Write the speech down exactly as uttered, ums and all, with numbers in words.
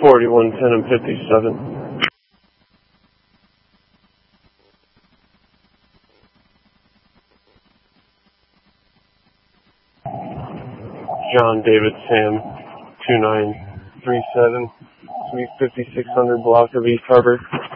forty-one ten and fifty-seven. John David Sam, two nine three seven, Suite fifty-six hundred block of East Harbor.